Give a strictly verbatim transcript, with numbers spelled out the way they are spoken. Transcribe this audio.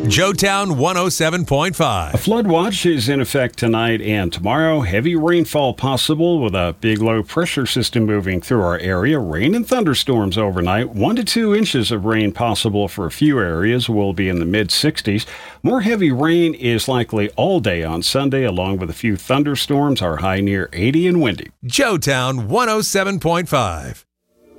Joetown one oh seven point five. A flood watch is in effect tonight and tomorrow. Heavy rainfall possible with a big low pressure system moving through our area. Rain and thunderstorms overnight. One to two inches of rain possible for a few areas. Will be in the mid sixties. More heavy rain is likely all day on Sunday, along with a few thunderstorms. Our high near eighty and windy. Joetown one oh seven point five.